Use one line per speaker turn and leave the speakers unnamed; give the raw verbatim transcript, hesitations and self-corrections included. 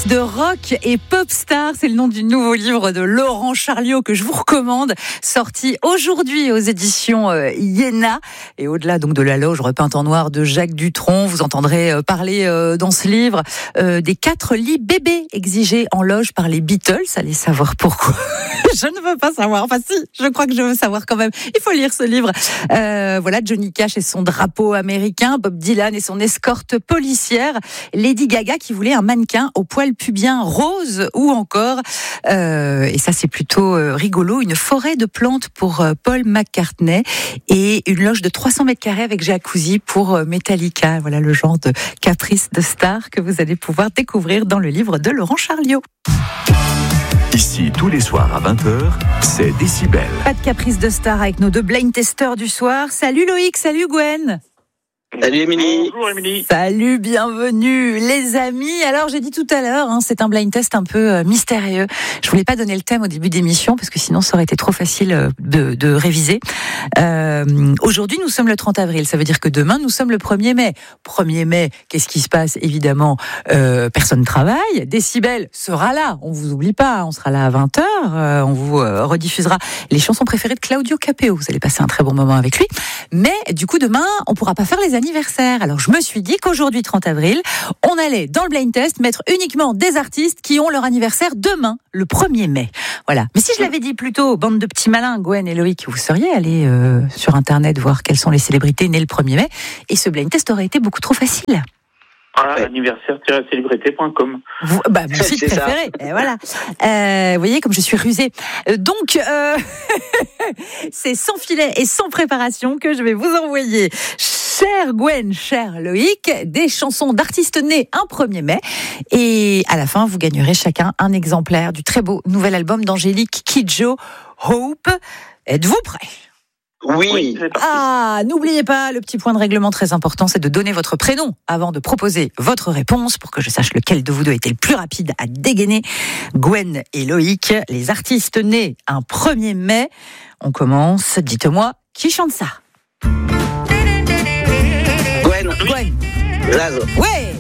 Actrice de rock et pop star, c'est le nom du nouveau livre de Laurent Charliot que je vous recommande, sorti aujourd'hui aux éditions euh, Iéna. Et au-delà donc de la loge repeinte en noir de Jacques Dutronc, vous entendrez euh, parler euh, dans ce livre euh, des quatre lits bébés exigés en loge par les Beatles. Allez savoir pourquoi. Je ne veux pas savoir. Enfin si, je crois que je veux savoir quand même. Il faut lire ce livre. Euh, voilà, Johnny Cash et son drapeau américain, Bob Dylan et son escorte policière, Lady Gaga qui voulait un mannequin au poil pubien rose, ou encore, euh, et ça c'est plutôt euh, rigolo, une forêt de plantes pour euh, Paul McCartney et une loge de trois cents mètres carrés avec jacuzzi pour euh, Metallica. Voilà le genre de caprice de star que vous allez pouvoir découvrir dans le livre de Laurent Charliot.
Ici, tous les soirs à vingt heures, c'est Décibel.
Pas de caprice de star avec nos deux blind testeurs du soir. Salut Loïc, salut Gwen.
Salut Émilie.
Bonjour Émilie.
Salut, bienvenue les amis. Alors j'ai dit tout à l'heure, hein, c'est un blind test un peu euh, mystérieux. Je voulais pas donner le thème au début d'émission parce que sinon ça aurait été trop facile euh, de, de réviser. Euh, aujourd'hui nous sommes le trente avril, ça veut dire que demain nous sommes le premier mai. premier mai, qu'est-ce qui se passe? Évidemment, euh, personne ne travaille. Décibel sera là, on vous oublie pas, on sera là à vingt heures. Euh, on vous euh, rediffusera les chansons préférées de Claudio Capéo. Vous allez passer un très bon moment avec lui. Mais du coup demain on pourra pas faire les anniversaire. Alors je me suis dit qu'aujourd'hui trente avril, on allait dans le blind test mettre uniquement des artistes qui ont leur anniversaire demain, le premier mai. Voilà. Mais si je l'avais dit plus tôt, bande de petits malins, Gwen et Loïc, vous seriez allés euh, sur internet voir quelles sont les célébrités nées le premier mai, et ce blind test aurait été beaucoup trop facile.
Ah, ouais. anniversaire tiret célébrité point com.
Vous, bah, mon site
C'est
préféré. Et voilà. Euh, vous voyez comme je suis rusée. Euh, donc, euh, c'est sans filet et sans préparation que je vais vous envoyer, cher Gwen, cher Loïc, des chansons d'artistes nés un premier mai. Et à la fin, vous gagnerez chacun un exemplaire du très beau nouvel album d'Angélique Kidjo, Hope. Êtes-vous prêts?
Oui.
Oui, c'est parti.
Ah, n'oubliez pas, le petit point de règlement très important, c'est de donner votre prénom avant de proposer votre réponse pour que je sache lequel de vous deux était le plus rapide à dégainer. Gwen et Loïc, les artistes nés un premier mai. On commence, dites-moi, qui chante ça?
Gwen.
Gwen.
Zazo.
Ouais.